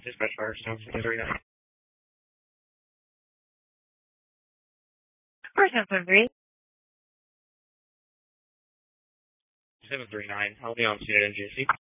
Dispatch Firestone 739. Firestone 738. 739. I'll be on scene at NGC.